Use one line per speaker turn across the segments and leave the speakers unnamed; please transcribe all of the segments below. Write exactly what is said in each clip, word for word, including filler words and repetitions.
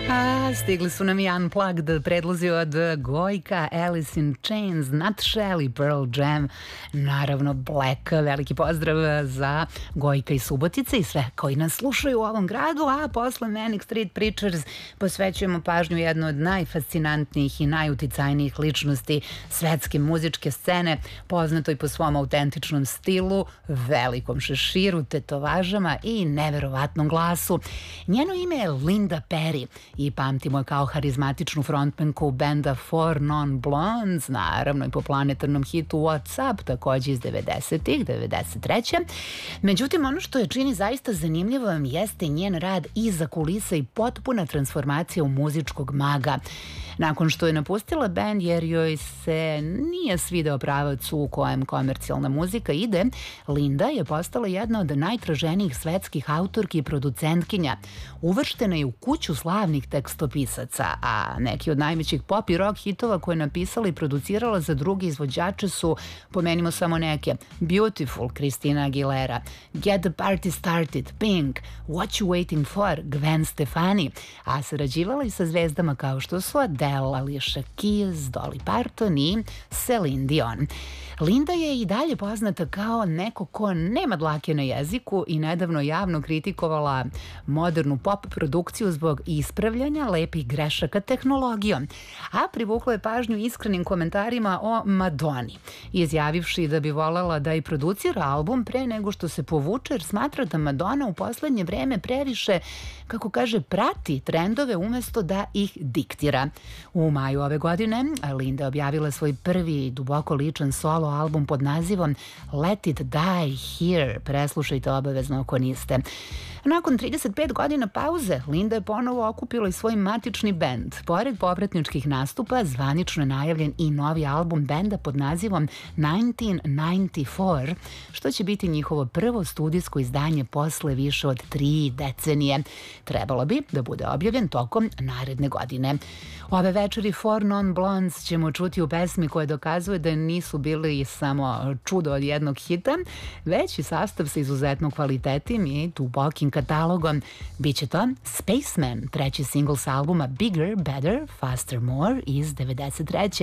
A, stigli su nam i Unplugged predlozi od Gojka, Alice in Chains, Nutshell i Pearl Jam. Naravno Black, veliki pozdrav za Gojka i Subotice i sve koji nas slušaju u ovom gradu, a posle Manic Street Preachers posvećujemo pažnju jednoj od najfascinantnijih i najuticajnijih ličnosti svetske muzičke scene, poznatoj po svom autentičnom stilu, velikom šeširu, tetovažama i neverovatnom glasu. Njeno ime je Linda Perry i pamtimo je kao harizmatičnu frontmenku benda Four Non Blondes, naravno i po planetarnom hitu What's Up, takođe iz devedesetih, devedeset treće. Međutim, ono što je čini zaista zanimljivom jeste njen rad iza kulisa i potpuna transformacija u muzičkog maga. Nakon što je napustila bend jer joj se nije svideo pravac u kojem komercijalna muzika ide, Linda je postala jedna od najtraženijih svetskih autorki i producentkinja. Uvrštena je u kuću slavnih tekstopisaca, a neki od najvećih pop i rock hitova koje je napisala i producirala za druge izvođače su, pomenimo samo neke, Beautiful, Christina Aguilera, Get the Party Started, Pink, What You Waiting For, Gwen Stefani, a sarađivala i sa zvezdama kao što su Adele, Alicia Keys, Dolly Parton i Celine Dion. Linda je i dalje poznata kao neko ko nema dlake na jeziku i nedavno javno kritikovala modernu pop produkciju zbog ispravljanja lepih grešaka tehnologijom, a privukla je pažnju iskrenim komentarima o Madoni, izjavivši da bi voljela da i producira album pre nego što se povuče, jer smatra da Madonna u poslednje vreme previše, kako kaže, prati trendove umesto da ih diktira. U maju ove godine Linda objavila svoj prvi duboko ličan solo album pod nazivom Let It Die Here. Preslušajte obavezno ako niste. Nakon trideset pet godina pauze, Linda je ponovo okupila i svoj matični bend. Pored povratničkih nastupa, zvanično je najavljen i novi album benda pod nazivom devetnaest devedeset četiri, što će biti njihovo prvo studijsko izdanje posle više od tri decenije. Trebalo bi da bude objavljen tokom naredne godine. Ove večeri Four Non Blondes ćemo čuti u pesmi koja dokazuje da nisu bili samo čudo od jednog hita, već i sastav sa izuzetno kvalitetim i dubokim katalogom. Biće to Spaceman, treći singl sa albuma Bigger, Better, Faster, More iz devedeset treće.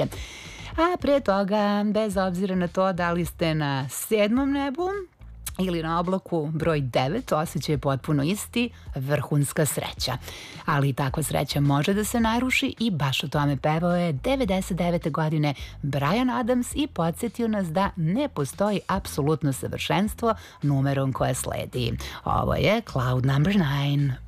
A pre toga, bez obzira na to da li ste na sedmom nebu ili na oblaku broj devet, osjećaj je potpuno isti, vrhunska sreća. Ali takva sreća može da se naruši i baš o tome pevao je devedeset devete godine Bryan Adams i podsjetio nas da ne postoji apsolutno savršenstvo numerom koje sledi. Ovo je Cloud number nine.